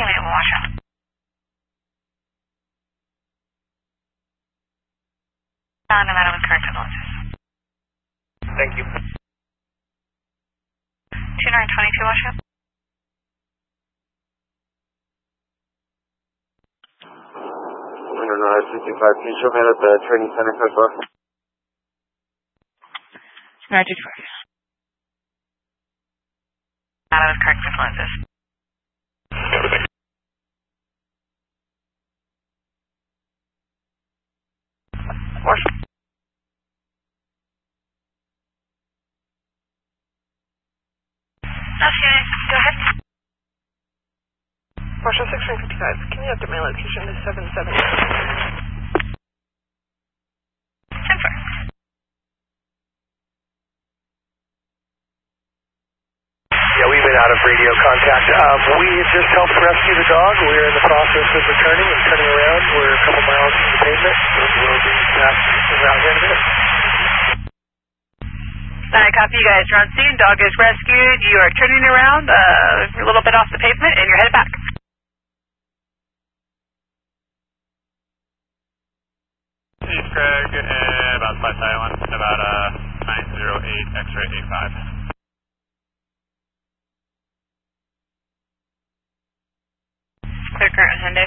8, we'll watch out. Nevada with current influences. Thank you. 2922, watch out. Winter 65, can you show me at the training center so far? 925. Nevada with current influences. Watch. Go ahead. Marshal 655, can you update my location to 770? 10-4. Yeah, we've been out of radio contact. We just helped rescue the dog. We're in the process of returning and turning around. We're a couple miles from the pavement, and we'll be back around here in a minute. I copy you guys. You're on scene. Dog is rescued. You are turning around a little bit off the pavement, and you're headed back. East Craig, about Spice Island, about 908, X-ray 85. Clear current Hyundai.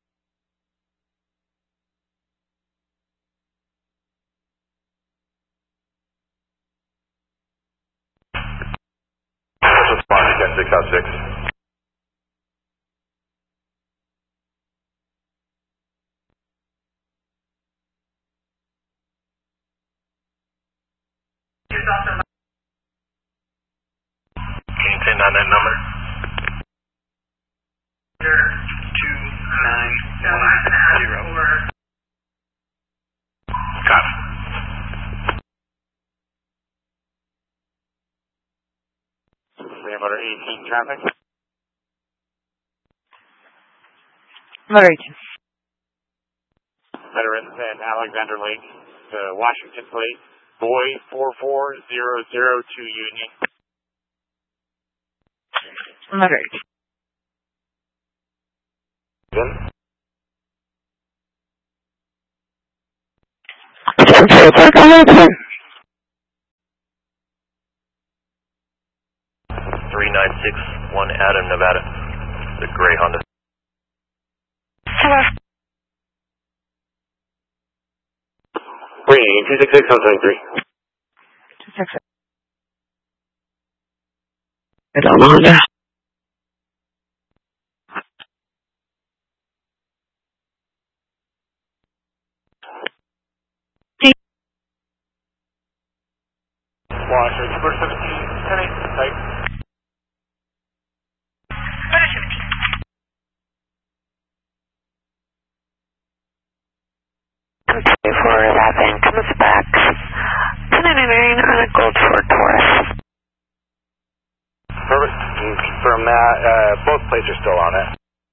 Responding 10606. Can you pin on that number? 2910. Copy. Motor 18 traffic. Motor 18. Veterans at Alexander Lake to Washington Plate. Boy 44002 Union. Motor 18. 3961 Adam, Nevada. The gray Honda. Hello. Bringing 266 173. 266. Hello, Honda. Washer, number 17, 10-8, type. Motor 17. Okay, for that van comes back. 1099 on a Gold Ford Taurus. Perfect. Can you confirm that? Both plates are still on it.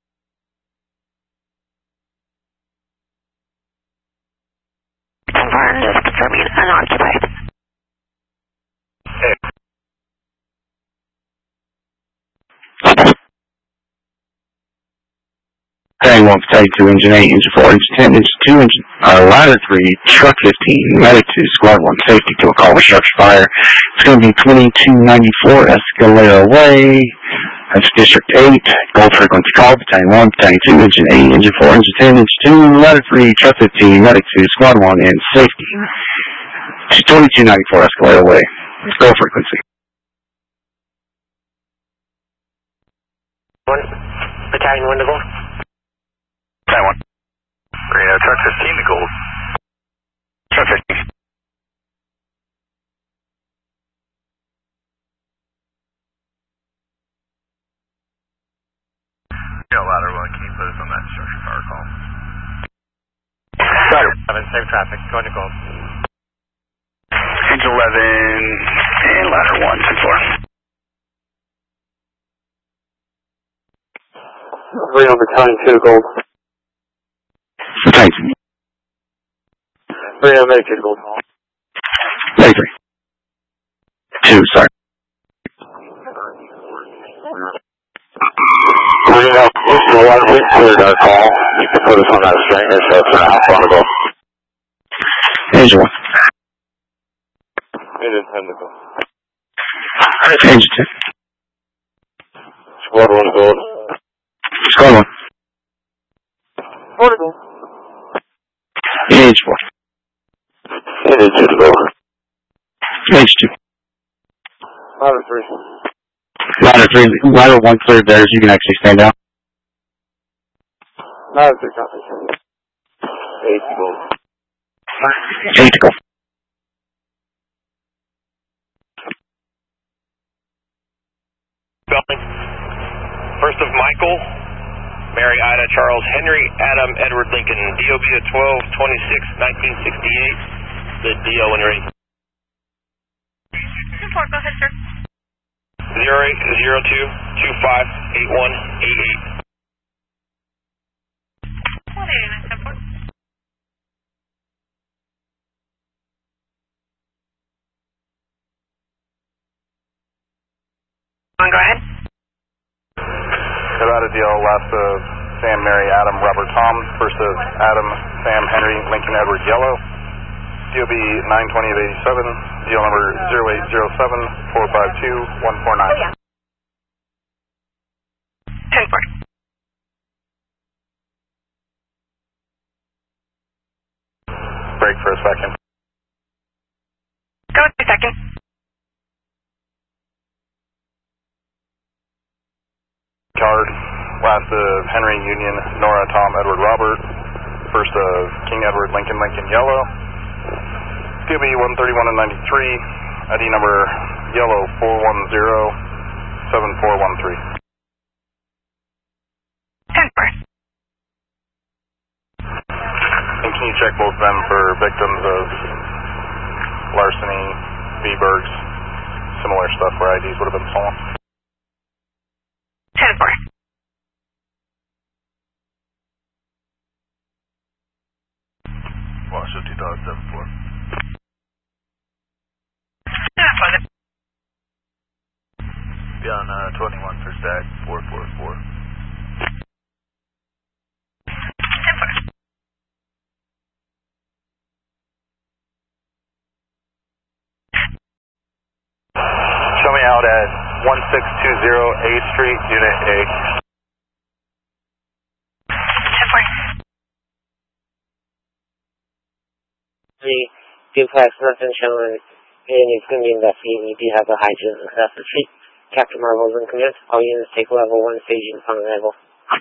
Confirm, just confirming unoccupied. Hey. Heading 152, engine 8, engine 4, engine 10, engine 2, engine, ladder 3, truck 15, medic 2, squad 1, safety to a call for structure fire. It's going to be 2294 Escalera Way. That's District 8, Gold Frequency call, Battalion 1, Battalion 2, engine 8, engine 4, engine 10, engine 2, ladder 3, truck 15, medic 2, squad 1, and safety. It's 2294 Escalera Way. Gold Frequency. Battalion 1 to Gold. Battalion 1. Reno, truck 15 to Gold. Truck 15. Yeah, ladder 1, can you put us on that structure fire call? Ladder 11, same traffic, going to Gold. Engine 11 and ladder 1, 10-4. Reno, Battalion 2 to Gold. Thank you. Reno, Medic 2 to Gold. Thank you. 2, sorry. Reno, this is the one we cleared our call. You can put us on that stringer, so for now, Chronicle. Angel 1. Engine 10 to go. Engine 10. Squad 1 gold. Squad 1. Portable. Engine 4. Engine 2 to go. Engine 2. Ladder 3. Ladder 3. Ladder 1 cleared there, so you can actually stand out. Ladder 3 copy. 8 to go. 8 to go. First of Michael, Mary Ida Charles Henry Adam Edward Lincoln, DOB of 12/26/1968. The DO when ready. Report, go ahead, sir. 0802-258188. 18974. Go ahead. Nevada DL, last of Sam, Mary, Adam, Robert, Tom. First of Adam, Sam, Henry, Lincoln, Edward, Yellow. DOB 920 of 87. DL number 0807-452-149. 10-4. Break for a second. Go with 2 seconds. Card, last of Henry, Union, Nora, Tom, Edward, Robert. First of King, Edward, Lincoln, Lincoln, Yellow. DOB 131 and 93. ID number Yellow 410-7413. 10-4. And can you check both of them for victims of larceny, V-Bergs, similar stuff where IDs would have been stolen? 10-4. Washington 2074. Be on 21 for stack 444. 10-4. Show me out at 1620 A Street, Unit A. 10-4. The duplex, nothing showing, and it's going to be investigating. We do have a hydrant across the street. Captain Marvel's in command. All units take level 1 staging upon arrival.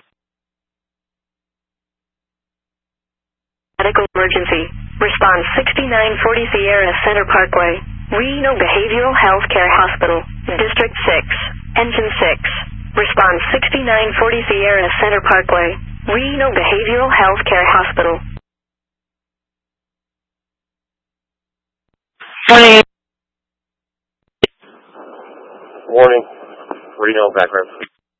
Medical emergency. Response 6940 Sierra Center Parkway. Reno Behavioral Health Care Hospital. District 6. Engine 6. Response 6940 Sierra Center Parkway. Reno Behavioral Health Care Hospital. Warning. Reno background.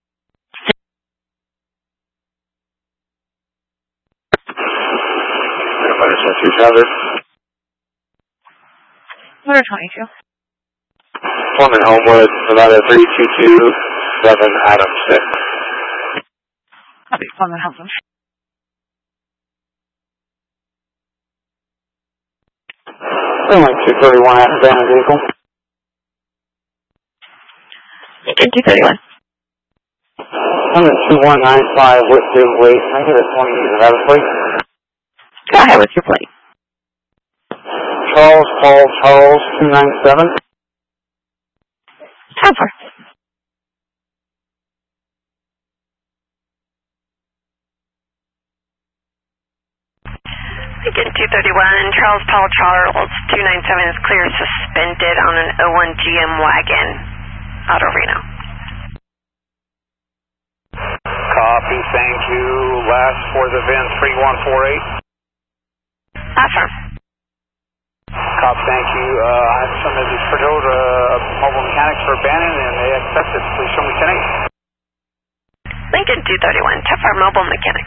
Order 22. Plummet Homewood, Nevada 3227 Adam 6. Copy, Plummet Homewood. Runway 231 at abandoned vehicle. 231. Runway 2195 with the weight. Can I get a 20 Nevada plate? Go ahead with your plate. Charles, Paul, Charles, 297. 10-4. Lincoln 231, Charles Paul Charles 297 is clear suspended on an 01 GM wagon out of Reno. Copy, thank you. Last for the VIN 3148. Affirm. Copy, thank you. I have some of these Toyota mobile mechanics for Bannon and they accept it. Please show me 10-8. Lincoln 231, TFR mobile mechanic.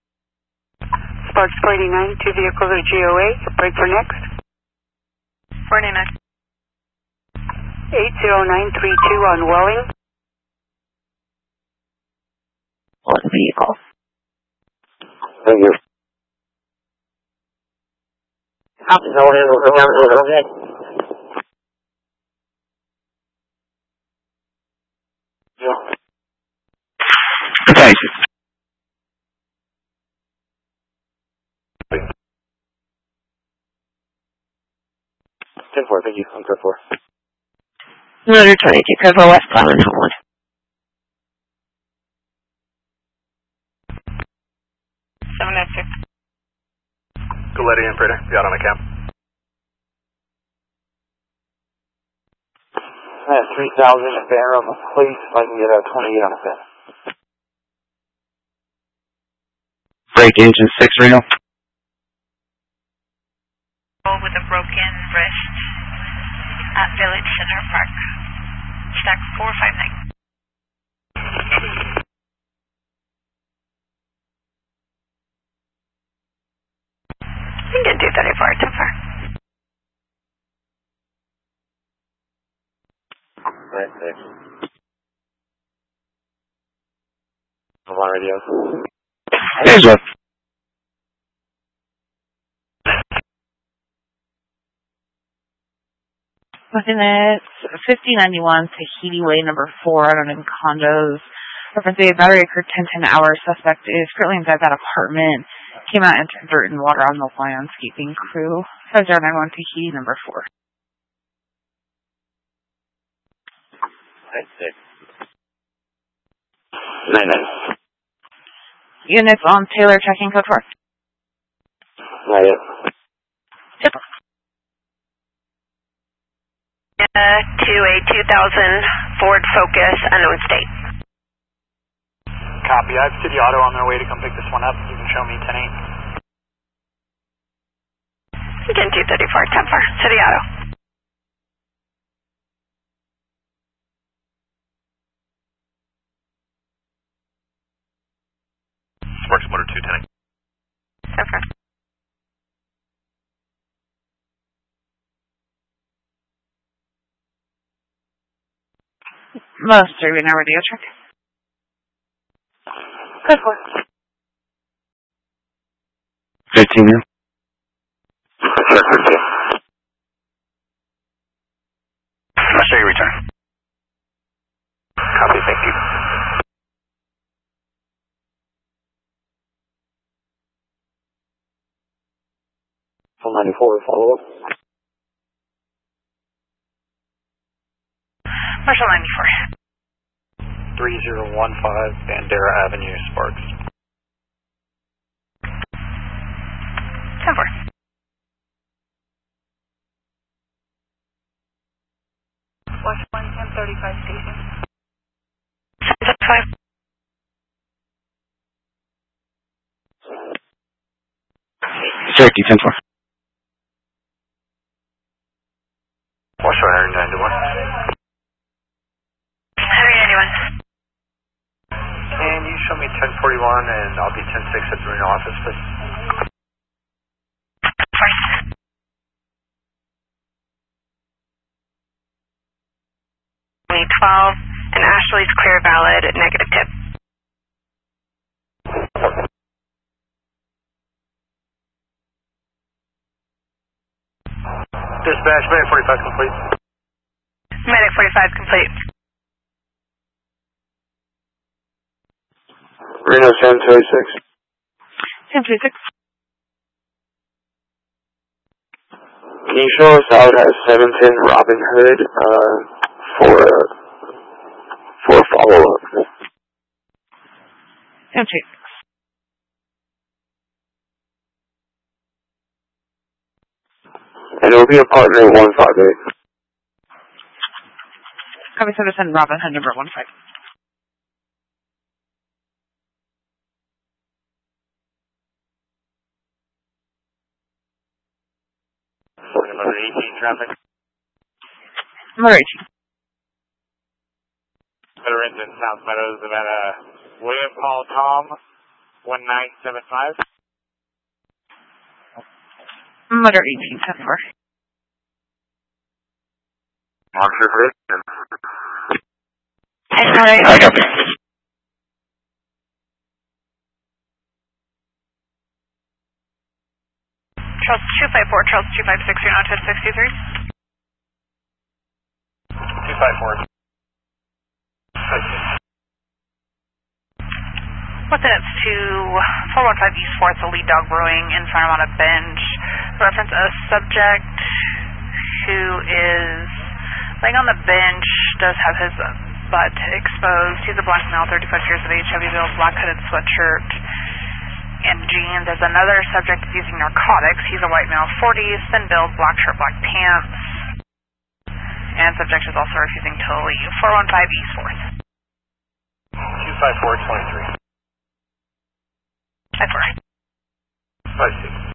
Sparks 489, 2 vehicles are GOA. Break for next. 49. 80932 on Welling. On vehicle. Thank you. Copy, no one overhead. Thank you. Thank you. I'm 10-4. Motor 22, Careful West Clement, Holland. Galletti and Prater, got on a cam. 3,000 spare on the police if I can get a 28 on the fence. Break engine 6 Reno. With a broken wrist at Village Center Park. Stack 459. You can do 34, 10-4. Right. I'm on radio. Here's one. Looking at 5091 Tahiti Way, number 4, out in condos. Reference a battery occurred 10 hours. Suspect is currently inside that apartment. Came out and turned dirt and water on the landscaping crew. 5091 Tahiti, number 4. 99. Units on Taylor checking code 4. Not yet. Tip. To a 2000 Ford Focus, unknown state. Copy. I have City Auto on their way to come pick this one up. You can show me 10-8. You can do 34, 10-4. City Auto. Sparks Motor 210. 10-4. Most serving our radio truck. Code 4. 15 now. I'll show you return. Copy, thank you. Full 94, follow up. Marshall 94. 3015 Bandera Avenue, Sparks. 10-4. Watch 1035 station. 5. Cherokee 10-4. Watch 191. Henry 91. Can you show me 1041 and I'll be 10-6 at the Reno office, please? 12, and Ashley's clear valid, negative tip. Dispatch, Medic 45 complete. Medic 45 complete. Reno 1026. 1026. Can you show us out at 710 Robin Hood for a follow-up? 1026. And it will be apartment 158. Copy 710 Robin Hood, number 15. Motor 18 traffic. Motor 18. Motor engine, South Meadows, Nevada. William Paul Tom, 1975. Motor 18, 10-4. Officer Christian. I copy. Charles 254, Charles 256, you're not 1063. 254. Within it's to 415 East 4th, the lead dog brewing in front of him on a bench. Reference a subject who is laying on the bench, does have his butt exposed. He's a black male, 35 years of age, heavy build, black hooded sweatshirt and jeans. There's another subject that's using narcotics. He's a white male, 40s, thin build, black shirt, black pants. And subject is also refusing to leave. 415 East 4th. 254-23. 54. 56.